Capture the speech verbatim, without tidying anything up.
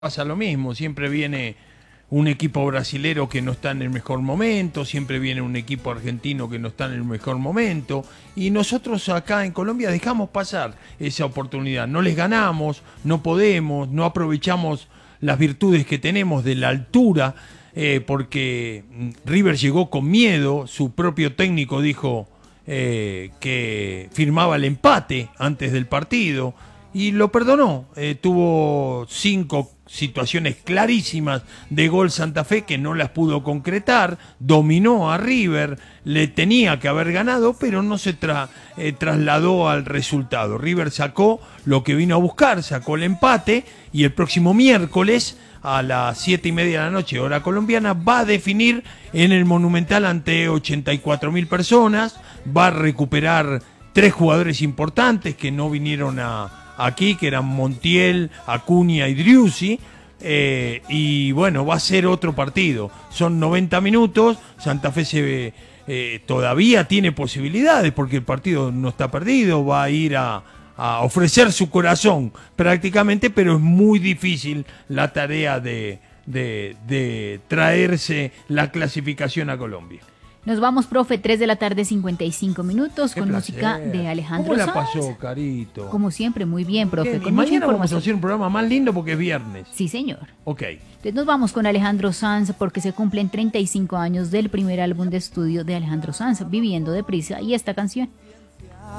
pasa lo mismo, siempre viene un equipo brasilero que no está en el mejor momento, siempre viene un equipo argentino que no está en el mejor momento, y nosotros acá en Colombia dejamos pasar esa oportunidad, no les ganamos, no podemos, no aprovechamos las virtudes que tenemos de la altura, eh, porque River llegó con miedo, su propio técnico dijo eh, que firmaba el empate antes del partido, y lo perdonó. Eh, tuvo cinco situaciones clarísimas de gol Santa Fe que no las pudo concretar, dominó a River, le tenía que haber ganado, pero no se tra eh, trasladó al resultado. River sacó lo que vino a buscar, sacó el empate, y el próximo miércoles a las siete y media de la noche, hora colombiana, va a definir en el Monumental ante ochenta y cuatro mil personas, va a recuperar tres jugadores importantes que no vinieron a aquí, que eran Montiel, Acuña y Driussi, eh, y bueno, va a ser otro partido. Son noventa minutos, Santa Fe se eh, todavía tiene posibilidades porque el partido no está perdido, va a ir a, a ofrecer su corazón prácticamente, pero es muy difícil la tarea de, de, de traerse la clasificación a Colombia. Nos vamos, profe, tres de la tarde, cincuenta y cinco minutos, Qué con placer. música de Alejandro ¿Cómo la Sanz. pasó, Carito? Como siempre, muy bien, profe. Bien, Con y mucha mañana vamos a información. hacer un programa más lindo porque es viernes. Sí, señor. Ok. Entonces nos vamos con Alejandro Sanz porque se cumplen treinta y cinco años del primer álbum de estudio de Alejandro Sanz, Viviendo Deprisa, y esta canción.